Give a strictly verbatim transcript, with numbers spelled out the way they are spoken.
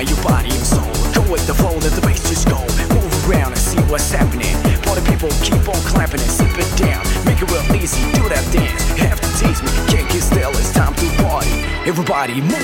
your body and soul. Go with the flow, let the bass just go. Move around and see what's happening. Party people keep on clapping and sip it down. Make it real easy, do that dance. Have to tease me, can't get still, it's time to party. Everybody move